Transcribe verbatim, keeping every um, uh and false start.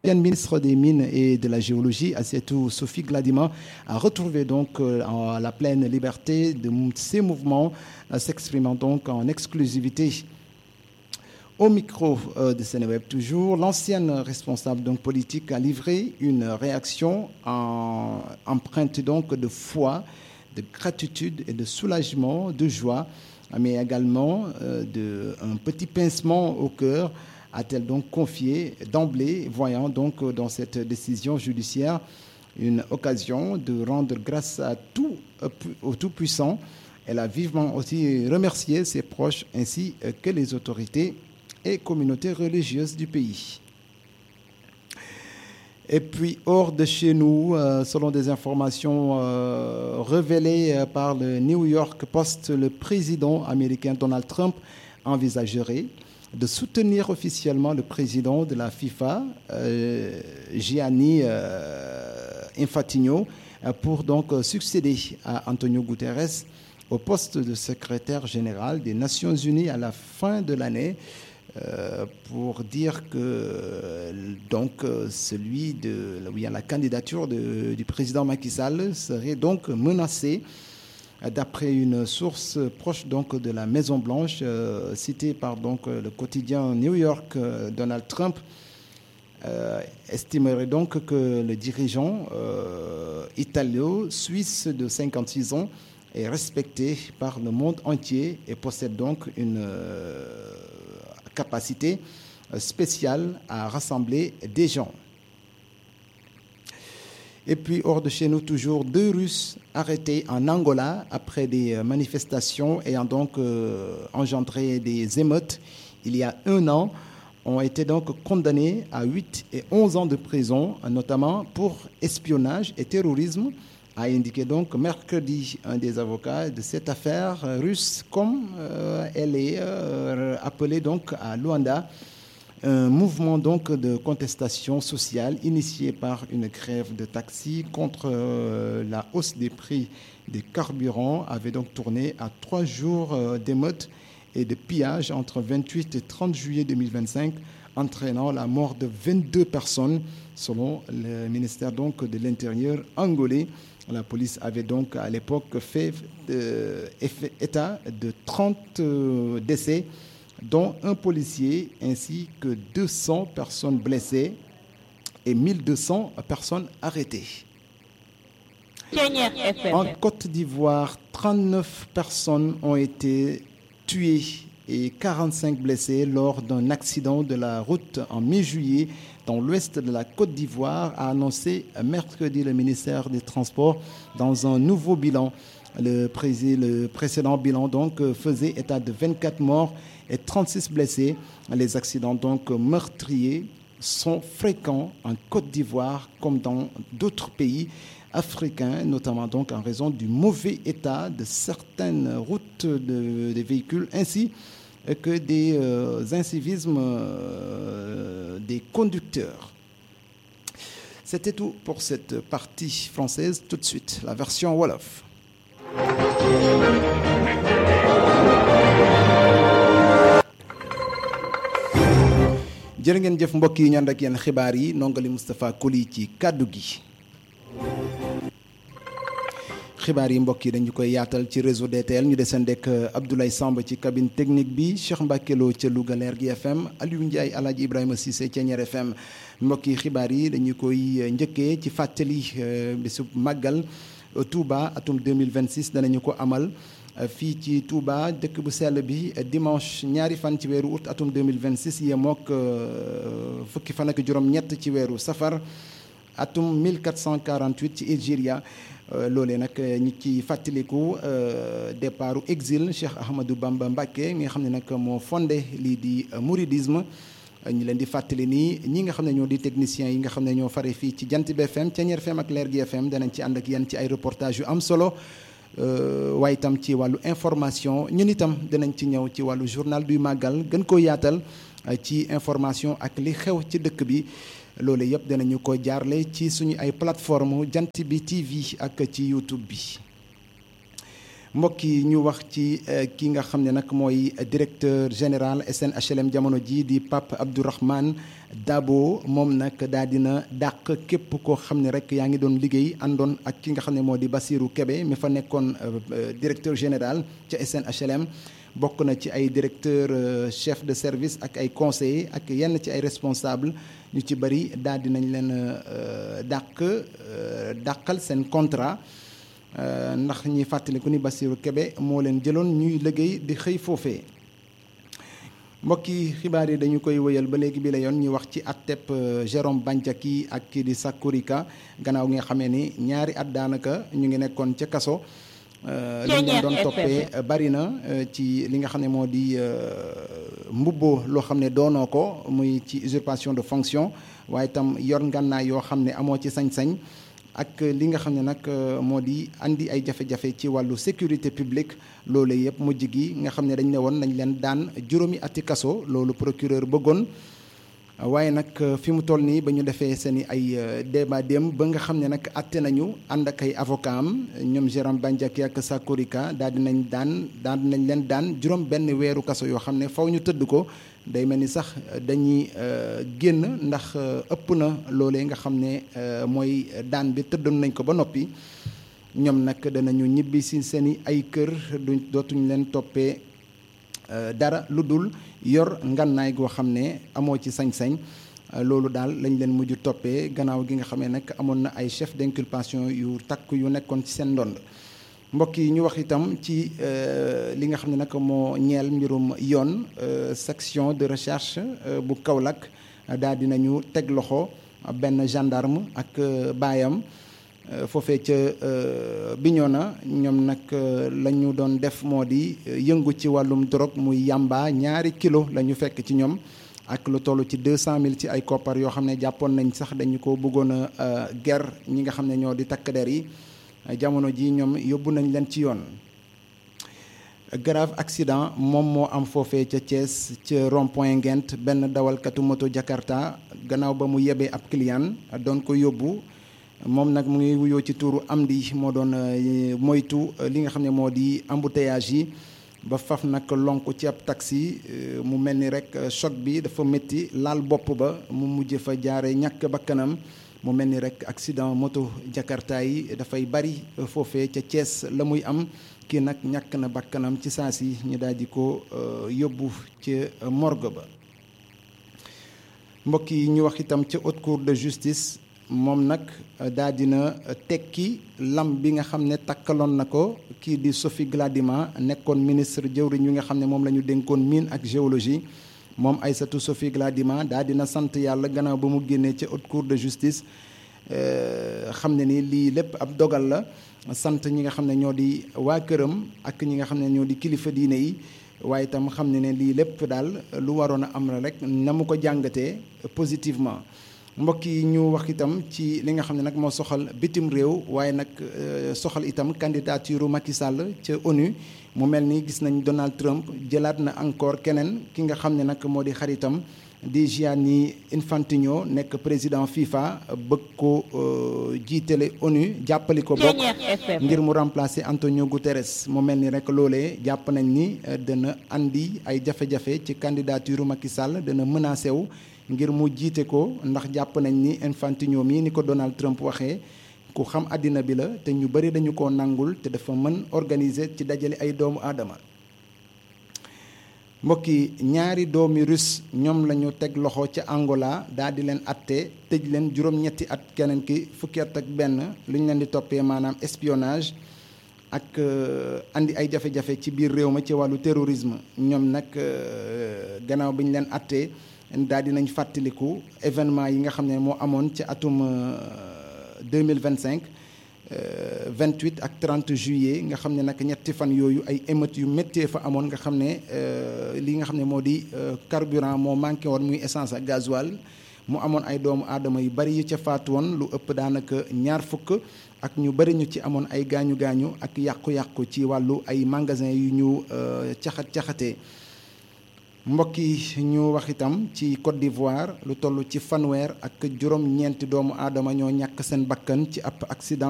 L'ancienne ministre des Mines et de la Géologie, Assietou Sophie Gladima, a retrouvé donc euh, en la pleine liberté de ses mouvements, euh, s'exprimant donc en exclusivité. Au micro euh, de Sénéweb toujours, l'ancienne responsable donc politique a livré une réaction en, empreinte donc de foi, de gratitude et de soulagement, de joie, mais également euh, de un petit pincement au cœur, a-t-elle donc confié d'emblée, voyant donc dans cette décision judiciaire une occasion de rendre grâce à tout, au Tout-Puissant. Elle a vivement aussi remercié ses proches ainsi que les autorités et communautés religieuses du pays. Et puis, hors de chez nous, euh, selon des informations euh, révélées euh, par le New York Post, le président américain Donald Trump envisagerait de soutenir officiellement le président de la FIFA, euh, Gianni euh, Infantino, euh, pour donc succéder à Antonio Guterres au poste de secrétaire général des Nations Unies à la fin de l'année. Euh, pour dire que donc celui de oui, la candidature de, du président Macky Sall serait donc menacée, d'après une source proche donc de la Maison Blanche, euh, citée par donc le quotidien New York. euh, Donald Trump euh, estimerait donc que le dirigeant euh, italo-suisse de cinquante-six ans est respecté par le monde entier et possède donc une euh, capacité spéciale à rassembler des gens. Et puis, hors de chez nous, toujours deux Russes arrêtés en Angola après des manifestations ayant donc euh, engendré des émeutes il y a un an, ont été donc condamnés à huit et onze ans de prison, notamment pour espionnage et terrorisme, a indiqué donc mercredi un des avocats de cette affaire russe, comme euh, elle est euh, appelée donc à Luanda, un mouvement donc de contestation sociale initié par une grève de taxi contre euh, la hausse des prix des carburants avait donc tourné à trois jours euh, d'émeutes et de pillage entre vingt-huit et trente juillet deux mille vingt-cinq, entraînant la mort de vingt-deux personnes, selon le ministère donc de l'Intérieur angolais. La police avait donc à l'époque fait, euh, fait état de trente euh, décès, dont un policier ainsi que deux cents personnes blessées et mille deux cents personnes arrêtées. En Côte d'Ivoire, trente-neuf personnes ont été tuées et quarante-cinq blessés lors d'un accident de la route en mi-juillet dans l'ouest de la Côte d'Ivoire, a annoncé mercredi le ministère des Transports dans un nouveau bilan. Le, pré- le précédent bilan donc faisait état de vingt-quatre morts et trente-six blessés. Les accidents donc meurtriers sont fréquents en Côte d'Ivoire comme dans d'autres pays africains, notamment donc en raison du mauvais état de certaines routes de, des véhicules ainsi que des euh, incivismes euh, des conducteurs. C'était tout pour cette partie française. Tout de suite, la version Wolof. jërë ngeen jëf mbokk yi ñu ànd ak yéen xibaar yi nongali Moustapha Koli ci kàddu gi. xibaar yi mbokk yi dañu koy yaatal ci réseau D T L ñu desandek Abdoulaye Samb ci cabine technique bi, Cheikh Mbacke Lo ca Louga Lergui F M, Aliou Ndiaye Alaaji Ibrahima Cissé ca Ñeer F M. mbokk yi xibaar yi dañu koy njëkkee ci fàttali bésub màggal Touba atum deux mille vingt-six danañu ko amal fii ci Touba dëkk bu sell bi dimanche ñaari fan ci weeru août atum deux mille vingt-six yemook fukki fan ak juróom-ñett ci weeru safar atum mille quatre cent quarante-huit ci Algérie. loolee nag ñi ci fàttaliku départu exil Cheikh Ahmadou Bamba Mbacké mi nga xam ne nag moo fondé lii di mouridisme. ñu leen di fàttali nii ñi nga xam ne ñoo di techniciens yi nga xam ne ñoo fare fii ci Jant bi F M Thiéniere F M ak Lergui F M danañ ci ànd ak yéen ci ay reportage yu am solo waaye itam ci wàllu information ñun itam dinañ ci ñëw ci wàllu journal du màggal gën koo yaatal ci information ak li xew ci dëkk bi. loolu yëpp danañu ko jaarle ci suñu ay plateforme Jant bi T V ak ci YouTube bi. mbokk yi ñu wax ci ki nga xam ne nag mooy directeur général S N H L M jamono ji di Pape Abdourahmane Dabo moom nag daal dina dàq képp koo xam ne rek yaa ngi doon liggéey àndoon ak ki nga xam ne moo di Bassirou Kébé mi fa nekkoon directeur général ca S N H L M bokk na ci ay directeur chef de service ak ay conseillers ak yenn ci ay responsable ñu ci bëri daal dinañ leen dàq dàqal seen contrat ndax ñi fàttaliku ni Bassirou Kébé moo leen jëloon ñuy liggéey di xëy foofee mbokki xibaar yi dañu koy wëyal ba léegi bi la yoon ñu wax ci atteb Jérôme Bandiaky ak kii di Sakourika gannaaw gi nga xamee ni ñaari at daanaka ñu ngi nekkoon ca kaso li ñu leen doon toppee bari na ci li nga xam ne moo di mbubboo loo xam ne doonoo ko muy ci usurpation de fonction waaye itam yor ngànnaay yoo xam ne amoo ci sañ-sañ ak li nga xam ne nag moo di andi ay jafe-jafe ci wàllu sécurité publique loolu yëpp mujj gi nga xam ne dañ ne woon nañ leen daan juróomi ati kaso loolu procureur bëggoon waaye nag fi mu toll nii ba ñu defee seen i ay débat dem ba nga xam ne nag atte nañu ànd ak ay avocat am ñoom Jérôme Bandiaky ak Sakourika daal dinañ daan daal dinañ leen daan juróom benn weeru kaso yoo xam ne faw ñu tëdd ko day mel ni sax dañuy génn ndax ëpp na loolee nga xam ne mooy daan bi tëddoon nañ ko ba noppi ñoom nag danañu ñibbi si seen i ay kër du dootuñ leen toppee dara lu dul yor ngannaay goo xam ne amoo ci sañ-sañ loolu daal lañ leen mujj toppee gannaaw gi nga xamee nag amoon na ay chef d'inculpation yu takk yu nekkoon ci seen ndond mbokk yi ñu wax itam ci li nga xam ne nag moo ñeel mbirum yoon section de recherche bu Kaolack daal dinañu teg loxo benn gendarme ak baayam foofee ca Bignona ñoom nag la ñu doon def moo di yëngu ci wàllum drogue muy yamba ñaari kilo la ñu fekk ci ñoom ak lu toll ci deux cent mille ci ay koppar yoo xam ne jàppoon nañ sax dañu ko bëggoon a ger ñi nga xam ne ñoo di takk der yi jamono ji ñoom yóbbu nañ leen ci yoon. Grave accident moom moo am foofee ca Thiès ca rond-point Ngent benn dawalkatu moto Jakarta gannaaw ba mu yebee ab client doon ko yóbbu moom nag mu ngi wuyoo ci tuuru Amdi moo doon moytu li nga xam ne moo di embouteillage yi ba faf nag lonk ci ab taxi mu mel ni rek choc bi dafa métti laal bopp ba mu mujj fa jaare ñàkk bakkanam mu mel ni rek accident moto Jakarta yi dafay bari foofee ca Thiès la muy am kii nag ñàkk na bakkanam ci saa si ñu daal di ko yóbbu ca morgue ba mbokk yi ñu wax itam ca haute cour de justice moom nag daal dina tekki lam bi nga xam ne takkaloon na ko kii di Sophie Gladima nekkoon ministre jëwriñ wi nga xam ne moom la ñu dénkoon mine ak géologie moom Aïssatou Sophie Gladima daal dina sant yàlla gannaaw ba mu génnee ca haute cour de justice xam ne ni lii lépp ab dogal la sant ñi nga xam ne ñoo di waa këram ak ñi nga xam ne ñoo di kilifa diine yi waaye itam xam ne ne lii lépp daal lu waroon a am la rek na mu ko jàngatee positivement mbokk yi ñu wax itam ci li nga xam ne nag moo soxal bitim réew waaye nag soxal itam candidature Macky Sall ca ONU mu mel ni gis nañ Donald Trump jëlaat na encore keneen ki nga xam ne nag moo di xaritam di Gianni Infantino nekk président FIFA bëgg ko jiitale ONU jàppali ko bokk ngir mu remplacer Antonio Guterres mu mel ni rek loolee jàpp nañ ni dana andi ay jafe-jafe ci candidature Macky Sall dana menacé wu ngir mu jiite ko ndax jàpp nañ ni Infantino mii ni ko Donald Trump waxee ku xam àddina bi la te ñu bari dañu ko nangul te dafa mën organiser ci dajale ay doomu aadama mbokk yi ñaari doomi russe ñoom la ñu teg loxo ca Angola daal di leen atte tëj leen juróom-ñetti at keneen ki fukki at ak benn lu ñu leen di toppee maanaam espionnage ak andi ay jafe-jafe ci biir réew ma ci wàllu terrorisme ñoom nag gannaaw bi ñu leen attee daal di nañ fàttaliku événement yi nga xam ne moo amoon ci atum deux mille vingt-cinq vingt-huit ak trente juillet nga xam ne nag ñetti fan yooyu ay émeutes yu méttee fa amoon nga xam ne li nga xam ne moo di carburant moo manqué woon muy essence ak gasoil mu amoon ay doomu aadama yu bari yu ca faatu woon lu ëpp daanaka ñaar fukk ak ñu bari ñu ci amoon ay gaañu gaañu ak yàqu-yàqu ci wàllu ay magasin yu ñu caxat caxatee mbokk yi ñu wax itam ci Côte d'Ivoire lu toll ci fanweer ak juróom-ñeenti doomu aadama ñoo ñàkk seen bakkan ci ab accident